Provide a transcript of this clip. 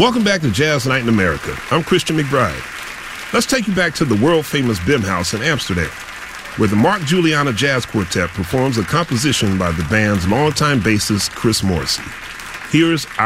Welcome back to Jazz Night in America. I'm Christian McBride. Let's take you back to the world-famous Bim House in Amsterdam, where the Mark Juliana Jazz Quartet performs a composition by the band's longtime bassist, Chris Morrissey. Here's